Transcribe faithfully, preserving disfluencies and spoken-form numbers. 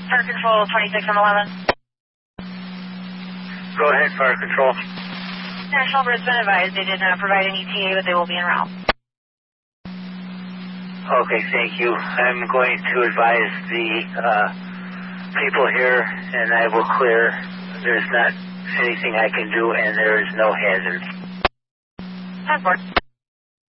Fire Control twenty-six on eleven. Go ahead, Fire Control. National Grid's been advised they did not provide any T A, but they will be en route. Okay, thank you. I'm going to advise the uh, people here, and I will clear. There's not anything I can do, and there is no hazard. Passport.